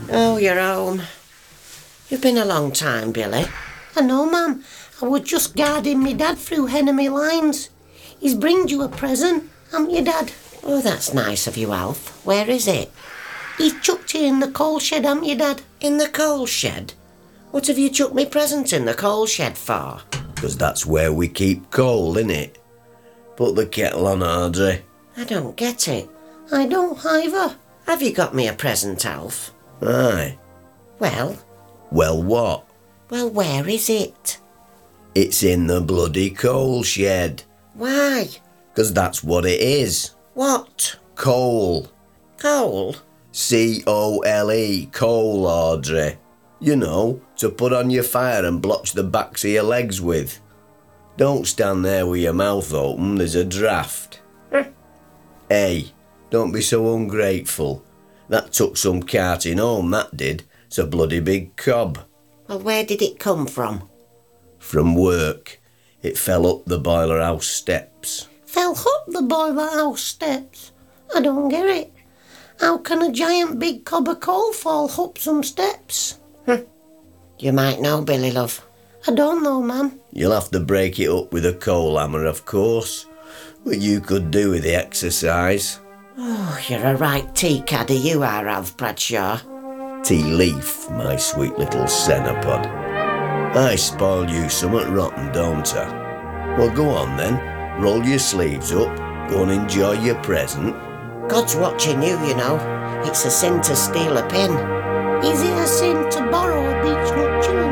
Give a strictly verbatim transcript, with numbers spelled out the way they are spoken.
Oh, you're home. You've been a long time, Billy. I know, ma'am. I was just guarding me dad through enemy lines. He's bringed you a present, haven't you, Dad? Oh, that's nice of you, Alf. Where is it? He's chucked it in the coal shed, haven't you, Dad? In the coal shed? What have you chucked me present in the coal shed for? Because that's where we keep coal, innit? Put the kettle on, Audrey. I don't get it. I don't either. Have you got me a present, Alf? Aye. Well? Well, what? Well, where is it? It's in the bloody coal shed. Why? Because that's what it is. What? Coal. Coal? C O L E, coal, Audrey. You know, to put on your fire and blotch the backs of your legs with. Don't stand there with your mouth open, there's a draft. Hey, don't be so ungrateful. That took some carting home, that did. It's a bloody big cob. Well, where did it come from? From work. It fell up the boiler house steps. Fell up the boiler house steps? I don't get it. How can a giant big cob of coal fall up some steps? Hm. You might know, Billy, love. I don't know, ma'am. You'll have to break it up with a coal hammer, of course. But you could do with the exercise. Oh, you're a right tea caddy, you are, Alf Bradshaw. Tea leaf, my sweet little cenopod. I spoil you somewhat rotten, don't I? Well, go on then. Roll your sleeves up. Go and enjoy your present. God's watching you, you know. It's a sin to steal a pin. Is it a sin to borrow a beech nut chewing